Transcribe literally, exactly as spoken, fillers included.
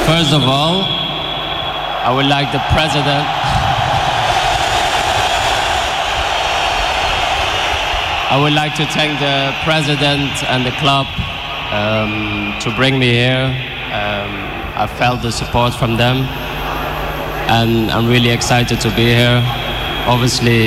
First of all, I would like the president I would like to thank the president and the club um, to bring me here. Um, I felt the support from them, and I'm really excited to be here. Obviously,